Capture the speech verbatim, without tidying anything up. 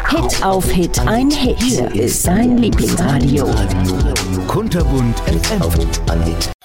Hit auf Hit, ein Hit. Hier ist sein Lieblingsradio. Kunterbunt F M.